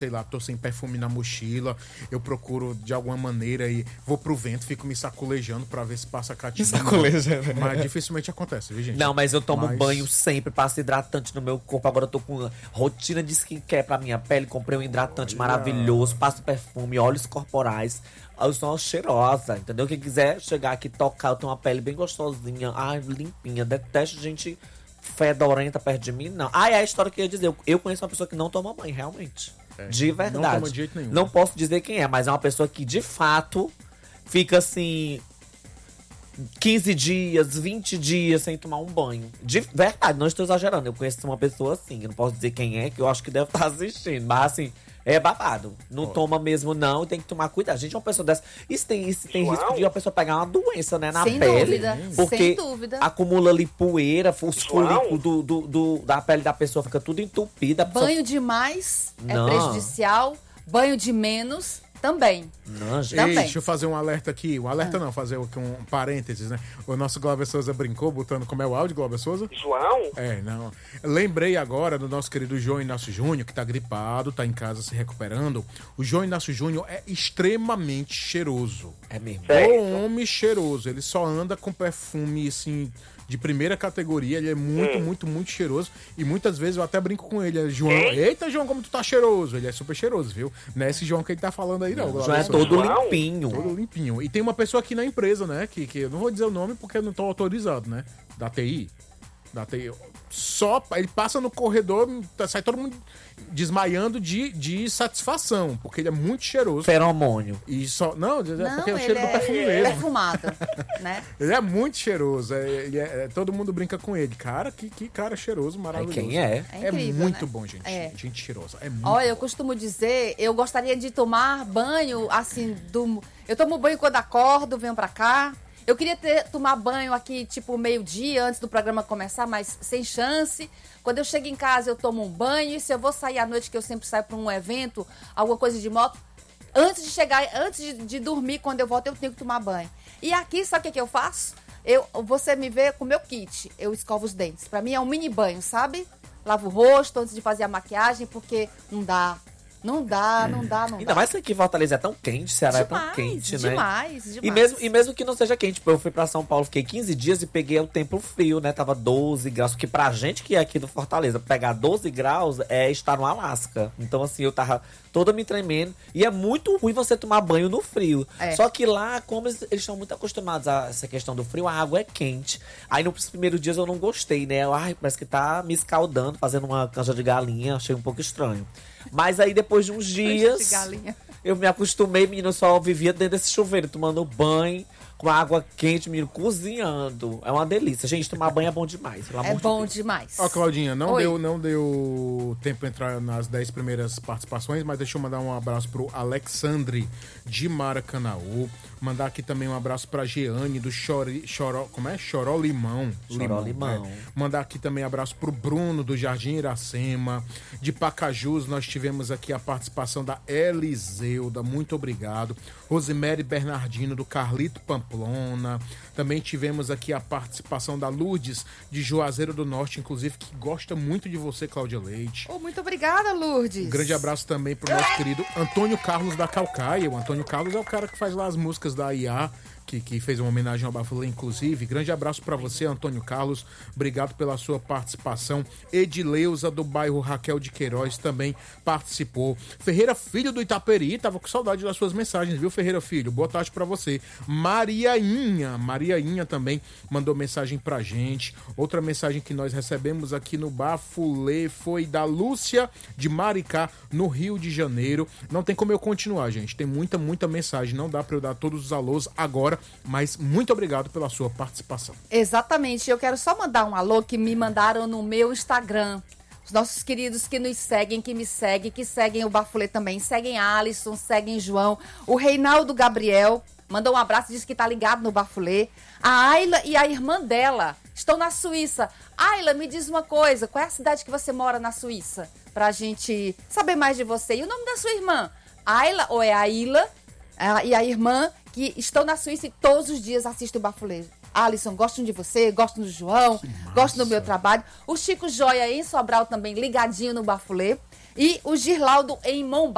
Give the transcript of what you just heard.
sei lá, tô sem perfume na mochila, eu procuro de alguma maneira e vou pro vento, fico me sacolejando pra ver se passa a catinha. Sacolejando. Mas dificilmente acontece, viu, gente? Não, mas eu tomo banho sempre, passo hidratante no meu corpo. Agora eu tô com rotina de skincare pra minha pele. Comprei um hidratante maravilhoso, passo perfume, óleos corporais. Eu sou uma cheirosa, entendeu? Quem quiser chegar aqui e tocar, eu tenho uma pele bem gostosinha, limpinha. Detesto gente fedorenta perto de mim, não. É a história que eu ia dizer. Eu conheço uma pessoa que não toma banho, realmente. De verdade. Não toma de jeito nenhum. Não posso dizer quem é, mas é uma pessoa que, de fato, fica assim 15 dias, 20 dias sem tomar um banho. De verdade, não estou exagerando. Eu conheço uma pessoa assim. Eu não posso dizer quem é, que eu acho que deve estar assistindo. Mas assim, é babado. Não toma mesmo, não. Tem que tomar cuidado. Gente, uma pessoa dessa. Isso tem risco de uma pessoa pegar uma doença, né? Na sem pele. Dúvida, porque sem dúvida. acumula ali poeira, os folículos da pele da pessoa fica tudo entupida. Banho demais Não. é prejudicial. Banho de menos também. Não, gente. Também. Deixa eu fazer um alerta aqui. Um alerta não, fazer aqui um parênteses, né? O nosso Glauber Souza brincou, botando como é o áudio, Glauber Souza? João? Não. Lembrei agora do nosso querido João Inácio Júnior, que tá gripado, tá em casa se recuperando. O João Inácio Júnior é extremamente cheiroso. É mesmo. O homem cheiroso. Ele só anda com perfume, assim, de primeira categoria. Ele é muito cheiroso. E muitas vezes eu até brinco com ele. João, eita, João, como tu tá cheiroso. Ele é super cheiroso, viu? Não é esse João que ele tá falando aí, não. O João é todo limpinho. Todo limpinho. E tem uma pessoa aqui na empresa, né? Que eu não vou dizer o nome porque eu não tô autorizado, né? Da TI. Só ele passa no corredor, sai todo mundo desmaiando de satisfação, porque ele é muito cheiroso. Feromônio. E só, não, porque é o cheiro do perfume mesmo. Perfumado, né? Ele é muito cheiroso. Todo mundo brinca com ele. Cara, que cara cheiroso, maravilhoso. Quem é? É incrível, muito né? bom, gente. Gente cheirosa. É muito Olha, eu bom. costumo dizer, eu gostaria de tomar banho, assim, eu tomo banho quando acordo, venho pra cá. Eu queria tomar banho aqui, tipo, meio-dia, antes do programa começar, mas sem chance. Quando eu chego em casa, eu tomo um banho. E se eu vou sair à noite, que eu sempre saio pra um evento, alguma coisa de moto, antes de dormir, quando eu volto, eu tenho que tomar banho. E aqui, sabe o que eu faço? Você me vê com o meu kit. Eu escovo os dentes. Pra mim é um mini banho, sabe? Lavo o rosto antes de fazer a maquiagem, porque não dá. Não dá. Ainda mais que aqui em Fortaleza é tão quente, Ceará é tão quente, né? Demais. E mesmo que não seja quente, tipo, eu fui pra São Paulo, fiquei 15 dias e peguei o tempo frio, né? Tava 12 graus, porque pra gente que é aqui do Fortaleza, pegar 12 graus é estar no Alasca. Então, assim, eu tava toda me tremendo. E é muito ruim você tomar banho no frio. Só que lá, como eles estão muito acostumados a essa questão do frio, a água é quente. Aí nos primeiros dias eu não gostei, né? Parece que tá me escaldando, fazendo uma canja de galinha. Achei um pouco estranho. Mas aí depois de uns dias, eu me acostumei, menino, eu só vivia dentro desse chuveiro, tomando banho, com água quente, menino, cozinhando. É uma delícia. Gente, tomar banho é bom demais, pelo amor de Deus. Demais. Ó, Claudinha, não deu tempo pra entrar nas 10 primeiras participações, mas deixa eu mandar um abraço pro Alexandre de Maracanaú. Mandar aqui também um abraço pra Jeane do Choró Limão. Mandar aqui também um abraço pro Bruno do Jardim Iracema. De Pacajus, nós tivemos aqui a participação da Eliseuda, muito obrigado. Rosemary Bernardino do Carlito Pamplona. Também tivemos aqui a participação da Lourdes de Juazeiro do Norte, inclusive, que gosta muito de você, Cláudia Leite. Muito obrigada, Lourdes. Um grande abraço também pro nosso querido Antônio Carlos da Calcaia. O Antônio Carlos é o cara que faz lá as músicas da IA, que fez uma homenagem ao Bafulê, inclusive. Grande abraço pra você, Antônio Carlos. Obrigado pela sua participação. Edileuza, do bairro Raquel de Queiroz, também participou. Ferreira Filho, do Itaperi, tava com saudade das suas mensagens, viu, Ferreira Filho? Boa tarde pra você. Mariainha também mandou mensagem pra gente. Outra mensagem que nós recebemos aqui no Bafulê foi da Lúcia de Maricá, no Rio de Janeiro. Não tem como eu continuar, gente. Tem muita mensagem. Não dá pra eu dar todos os alôs agora, mas muito obrigado pela sua participação. Exatamente. Eu quero só mandar um alô que me mandaram no meu Instagram. Os nossos queridos que nos seguem, que me seguem, que seguem o Bafulê também. Seguem Alisson, seguem João. O Reinaldo Gabriel mandou um abraço, disse que tá ligado no Bafulê. A Ayla e a irmã dela estão na Suíça. Ayla, me diz uma coisa, qual é a cidade que você mora na Suíça? Pra gente saber mais de você. E o nome da sua irmã? Ayla ou é Ayla? E a irmã que estão na Suíça e todos os dias assistem o Bafulê. Alisson, gostam de você, gostam do João, gostam do meu trabalho. O Chico Joia em Sobral também ligadinho no Bafulê. E o Girlaudo em Mombar.